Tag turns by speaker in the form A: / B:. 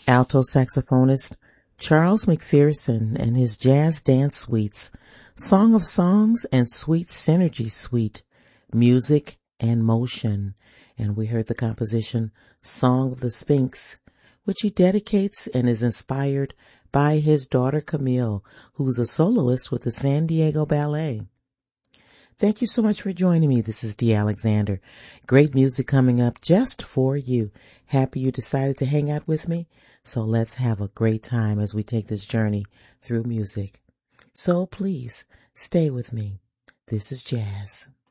A: Alto saxophonist Charles McPherson and his Jazz Dance Suites, Song of Songs and Sweet Synergy Suite, Music and Motion. And we heard the composition Song of the Sphinx, which he dedicates and is inspired by his daughter Camille, who's a soloist with the San Diego Ballet. Thank you so much for joining me. This is Dee Alexander. Great music coming up just for you. Happy you decided to hang out with me. So let's have a great time as we take this journey through music. So please stay with me. This is jazz.